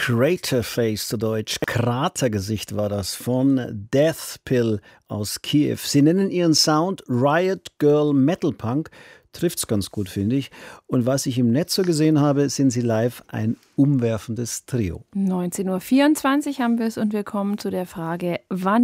Craterface zu Deutsch. Kratergesicht war das von Death Pill aus Kiew. Sie nennen ihren Sound Riot Girl Metal Punk. Trifft's ganz gut, finde ich. Und was ich im Netz so gesehen habe, sind sie live ein umwerfendes Trio. 19.24 Uhr haben wir es und wir kommen zu der Frage, wann